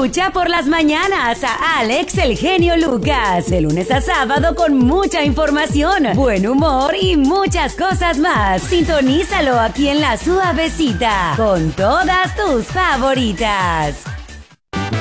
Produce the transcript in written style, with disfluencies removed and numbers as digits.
Escucha por las mañanas a Alex el genio Lucas, de lunes a sábado con mucha información, buen humor y muchas cosas más. Sintonízalo aquí en La Suavecita, con todas tus favoritas.